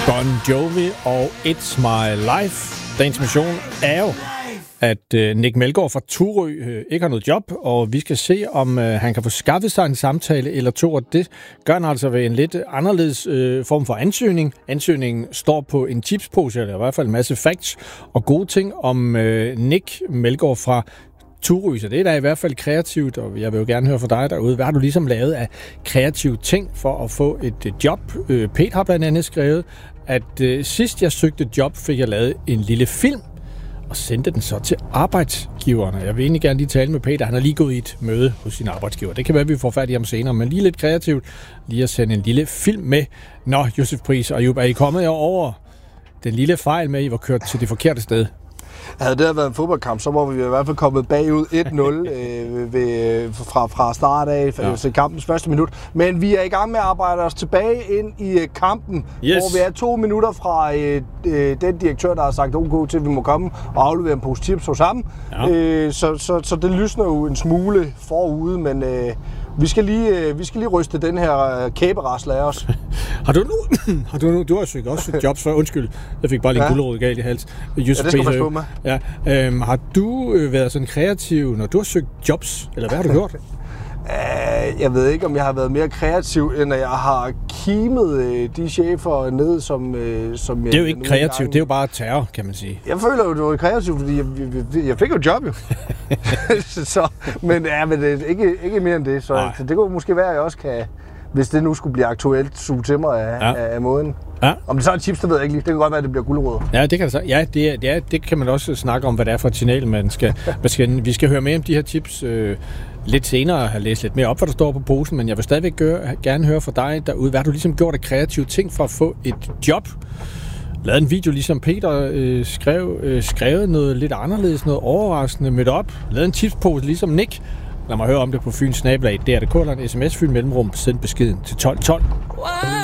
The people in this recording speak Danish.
Bon Jovi og It's My Life. Dagens mission er jo, at Nick Melgaard fra Turø ikke har noget job, og vi skal se, om han kan få skaffet sig en samtale eller to, og det gør han altså ved en lidt anderledes form for ansøgning. Ansøgningen står på en tipspose, eller i hvert fald en masse facts og gode ting om Nick Melgaard fra Turø, så det er da i hvert fald kreativt, og jeg vil jo gerne høre fra dig derude. Hvad har du ligesom lavet af kreative ting for at få et job? Pete har blandt andet skrevet, at sidst jeg søgte job, fik jeg lavet en lille film, og sendte den så til arbejdsgiverne. Jeg vil egentlig gerne lige tale med Peter. Han har lige gået i et møde hos sin arbejdsgiver. Det kan være, at vi får fat i ham senere, men lige lidt kreativt lige at sende en lille film med. Nå, Josef Pris og Ayub, er I kommet over den lille fejl med, at I var kørt til det forkerte sted? Havde det været en fodboldkamp, så var vi i hvert fald kommet bagud 1-0 fra start af, til kampens første minut. Men vi er i gang med at arbejde os tilbage ind i kampen, hvor vi er 2 minutter fra den direktør, der har sagt OK til, at vi må komme og aflevere en pose chips hos ham. Ja. Så det lysner jo en smule forude, men vi skal lige ryste den her kæberasle af os. Du har søgt også jobs før. Undskyld, jeg fik bare lige en gulerod galt i hals. Det skal man passe på med. Ja. Har du været sådan kreativ, når du har søgt jobs, eller hvad har du gjort? Jeg ved ikke, om jeg har været mere kreativ, end at jeg har kimet de chefer ned, som det er jo ikke kreativt, det er jo bare terror, kan man sige. Jeg føler jo, det var kreativt, fordi jeg fik jo et job, jo. men ikke mere end det, så det kunne måske være, at jeg også kan, hvis det nu skulle blive aktuelt, suge til mig af måden. Ja. Om det så er chips, det ved jeg ikke lige. Det kan godt være, at det bliver gulerod. Ja, det kan det så. Ja, det kan man også snakke om, hvad det er for et signal, man skal. Vi skal høre mere om de her chips lidt senere, have læst lidt mere op, hvad der står på posen, men jeg vil stadigvæk gerne høre fra dig derude. Hvad har du ligesom gjort af kreative ting for at få et job? Lavet en video, ligesom Peter skrevet noget lidt anderledes, noget overraskende, mødt op. Lavet en tipspose, ligesom Nick. Lad mig høre om det på Fyns Snabelag. DRDK eller en sms, Fyn Mellemrum. Send beskeden til 1212.